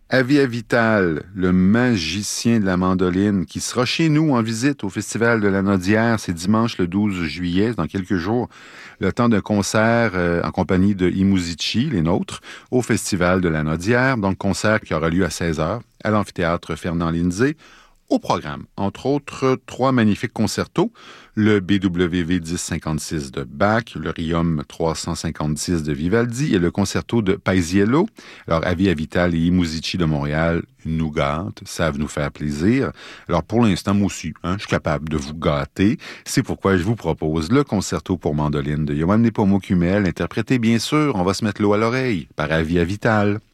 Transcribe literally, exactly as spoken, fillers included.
Avia Vital, le magicien de la mandoline, qui sera chez nous en visite au Festival de la Nodière. C'est dimanche le douze juillet, dans quelques jours, le temps d'un concert euh, en compagnie de Imuzici, les nôtres, au Festival de la Nodière. Donc, concert qui aura lieu à seize heures à l'amphithéâtre Fernand Lindsay. Au programme, entre autres, trois magnifiques concertos, le B W V dix cinquante-six de Bach, le Rium trois cent cinquante-six de Vivaldi et le concerto de Paisiello. Alors, Avia Vital et Imuzici de Montréal nous gâtent, savent nous faire plaisir. Alors, pour l'instant, moi aussi, hein, je suis capable de vous gâter. C'est pourquoi je vous propose le concerto pour mandoline de Yohann Nepomuceno Kumel, interprété, bien sûr, on va se mettre l'eau à l'oreille, par Avia Vital.